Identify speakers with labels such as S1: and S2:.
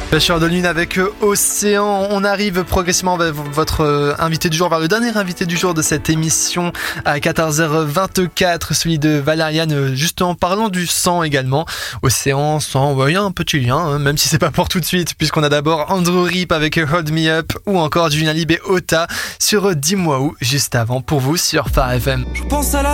S1: Pêcheur de lune avec Océan. On arrive progressivement vers votre invité du jour, vers le dernier invité du jour de cette émission à 14h24, celui de Valériane, justement parlant du sang également. Océan, sang, il y a un petit lien, même si c'est pas pour tout de suite, puisqu'on a d'abord Andrew Rip avec Hold Me Up ou encore Julien Lib et Ota sur Dis-moi où, juste avant pour vous sur Phare FM.
S2: Je pense à la